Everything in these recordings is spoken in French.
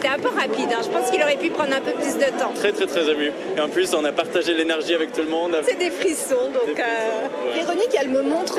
un peu rapide. Je pense qu'il aurait pu prendre un peu plus de temps. Très très très ému. Et en plus, on a partagé l'énergie avec tout le monde. C'est des frissons. Donc, Véronique, elle me montre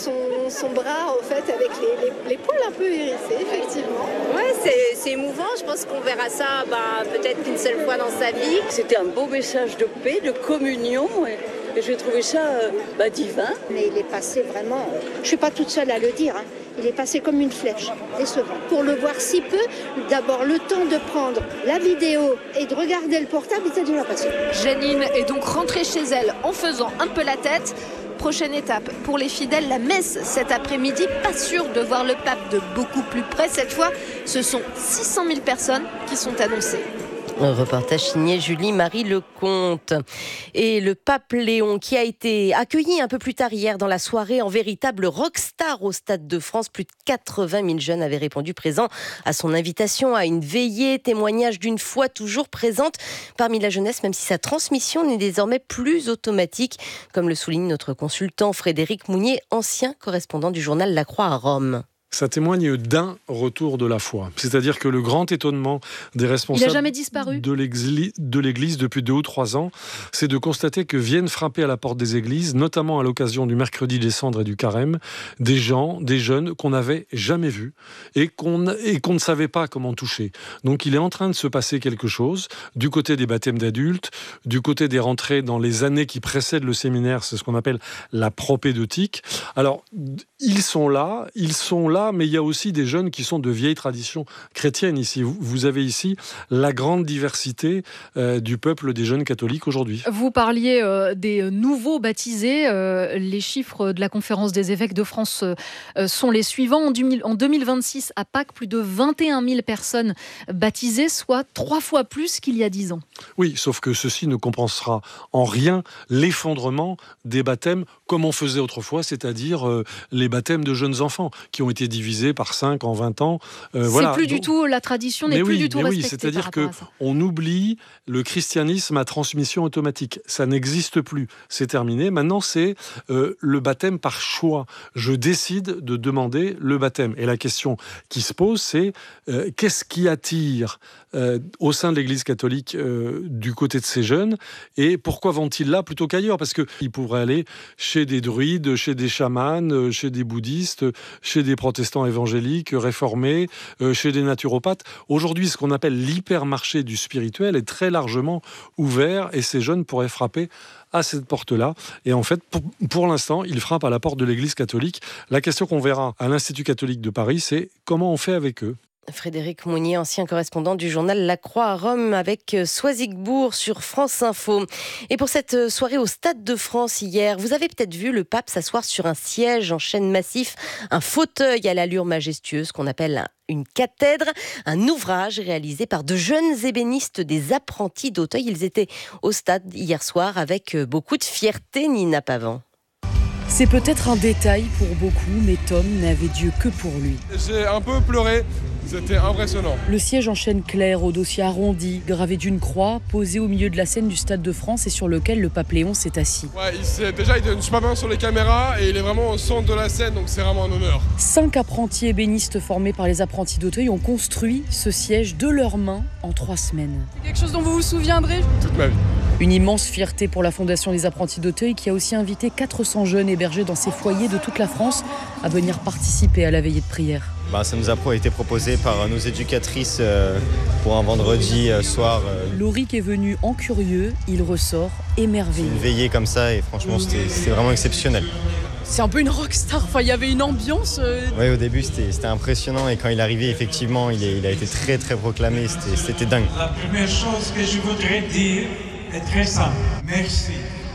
son bras, au fait, avec les poils un peu hérissés, effectivement. Ouais, c'est émouvant. Je pense qu'on verra ça peut-être qu'une seule fois dans sa vie. C'était un beau message de paix, de communion. Et j'ai trouvé ça divin. Mais il est passé vraiment... Je ne suis pas toute seule à le dire. Il est passé comme une flèche, décevant. Pour le voir si peu, d'abord le temps de prendre la vidéo et de regarder le portable, il était déjà passé. Janine est donc rentrée chez elle en faisant un peu la tête. Prochaine étape pour les fidèles, la messe cet après-midi. Pas sûr de voir le pape de beaucoup plus près. Cette fois, ce sont 600 000 personnes qui sont annoncées. Un reportage signé Julie-Marie Lecomte. Et le pape Léon, qui a été accueilli un peu plus tard hier dans la soirée en véritable rockstar au Stade de France. Plus de 80 000 jeunes avaient répondu présents à son invitation à une veillée, témoignage d'une foi toujours présente parmi la jeunesse, même si sa transmission n'est désormais plus automatique, comme le souligne notre consultant Frédéric Mounier, ancien correspondant du journal La Croix à Rome. Ça témoigne d'un retour de la foi. C'est-à-dire que le grand étonnement des responsables Il n'a jamais disparu de l'Église depuis 2 ou 3 ans, c'est de constater que viennent frapper à la porte des églises, notamment à l'occasion du mercredi des cendres et du carême, des gens, des jeunes qu'on n'avait jamais vus et qu'on ne savait pas comment toucher. Donc il est en train de se passer quelque chose du côté des baptêmes d'adultes, du côté des rentrées dans les années qui précèdent le séminaire, c'est ce qu'on appelle la propédeutique. Alors, ils sont là, mais il y a aussi des jeunes qui sont de vieilles traditions chrétiennes ici. Vous avez ici la grande diversité du peuple des jeunes catholiques aujourd'hui. Vous parliez des nouveaux baptisés. Les chiffres de la Conférence des évêques de France sont les suivants. En 2026, à Pâques, plus de 21 000 personnes baptisées, soit 3 fois plus qu'il y a 10 ans. Oui, sauf que ceci ne compensera en rien l'effondrement des baptêmes comme on faisait autrefois, c'est-à-dire les baptêmes de jeunes enfants qui ont été divisés par 5 en 20 ans. C'est plus du tout, la tradition n'est plus du tout respectée. Oui, c'est-à-dire qu'on oublie le christianisme à transmission automatique. Ça n'existe plus, c'est terminé. Maintenant, c'est le baptême par choix. Je décide de demander le baptême. Et la question qui se pose, c'est qu'est-ce qui attire au sein de l'Église catholique du côté de ces jeunes, et pourquoi vont-ils là plutôt qu'ailleurs? Parce qu'ils pourraient aller chez des druides, chez des chamans, chez des bouddhistes, chez des protestants évangéliques, réformés, chez des naturopathes. Aujourd'hui, ce qu'on appelle l'hypermarché du spirituel est très largement ouvert, et ces jeunes pourraient frapper à cette porte-là. Et en fait, pour l'instant, ils frappent à la porte de l'Église catholique. La question qu'on verra à l'Institut catholique de Paris, c'est comment on fait avec eux? Frédéric Mounier, ancien correspondant du journal La Croix à Rome, avec Soisigbourg sur France Info. Et pour cette soirée au Stade de France hier, vous avez peut-être vu le pape s'asseoir sur un siège en chêne massif, un fauteuil à l'allure majestueuse qu'on appelle une cathèdre, un ouvrage réalisé par de jeunes ébénistes des apprentis d'Auteuil. Ils étaient au stade hier soir avec beaucoup de fierté, Nina Pavan. C'est peut-être un détail pour beaucoup, mais Tom n'avait Dieu que pour lui. J'ai un peu pleuré, c'était impressionnant. Le siège en chêne clair, au dossier arrondi, gravé d'une croix, posé au milieu de la scène du Stade de France et sur lequel le pape Léon s'est assis. Ouais, il donne super bien sur les caméras et il est vraiment au centre de la scène, donc c'est vraiment un honneur. 5 apprentis ébénistes formés par les apprentis d'Auteuil ont construit ce siège de leurs mains en 3 semaines. C'est quelque chose dont vous vous souviendrez toute ma vie. Une immense fierté pour la Fondation des apprentis d'Auteuil qui a aussi invité 400 jeunes hébergés dans ses foyers de toute la France à venir participer à la veillée de prière. Ça nous a été proposé par nos éducatrices pour un vendredi soir. Lorik est venu en curieux, il ressort émerveillé. Une veillée comme ça et franchement c'était vraiment exceptionnel. C'est un peu une rockstar, il y avait une ambiance. Oui, au début c'était impressionnant et quand il est arrivé, effectivement, il a été très très proclamé, c'était dingue. La première chose que je voudrais dire est très simple. Merci.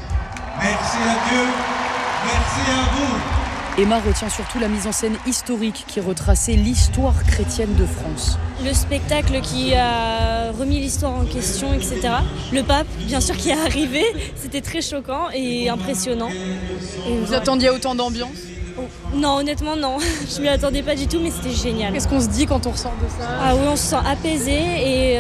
Merci à Dieu, merci à vous. Emma retient surtout la mise en scène historique qui retraçait l'histoire chrétienne de France. Le spectacle qui a remis l'histoire en question, etc. Le pape, bien sûr, qui est arrivé, c'était très choquant et impressionnant. Et vous attendiez autant d'ambiance ? Non, honnêtement, non. Je m'y attendais pas du tout, mais c'était génial. Qu'est-ce qu'on se dit quand on ressort de ça ? Ah oui, on se sent apaisé et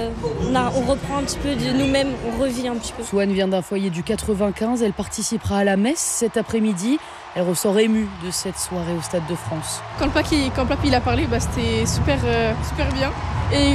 on reprend un petit peu de nous-mêmes, on revit un petit peu. Swan vient d'un foyer du 95, elle participera à la messe cet après-midi. Elle ressort émue de cette soirée au Stade de France. Quand le pape il a parlé, c'était super bien. Et